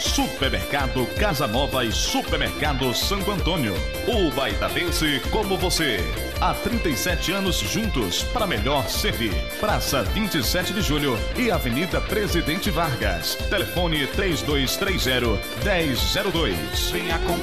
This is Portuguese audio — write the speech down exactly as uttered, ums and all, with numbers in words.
Supermercado Casa Nova e Supermercado Santo Antônio. O baitabense como você. Há trinta e sete anos juntos para melhor servir. Praça vinte e sete de Julho e Avenida Presidente Vargas. Telefone três dois três zero, um zero zero dois. Venha com